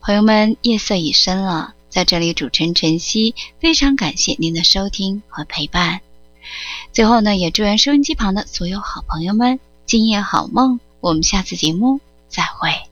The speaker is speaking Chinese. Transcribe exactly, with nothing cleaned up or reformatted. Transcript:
朋友们，夜色已深了，在这里主持人晨曦非常感谢您的收听和陪伴。最后呢，也祝愿收音机旁的所有好朋友们今夜好梦，我们下次节目再会。